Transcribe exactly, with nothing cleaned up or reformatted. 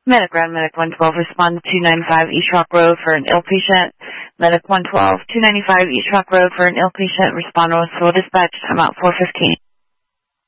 Medic Ground, Medic one twelve, respond to two ninety-five East Rock Road for an ill patient. Medic one twelve, two ninety-five East Rock Road for an ill patient. Respond with full dispatch. Time out four fifteen.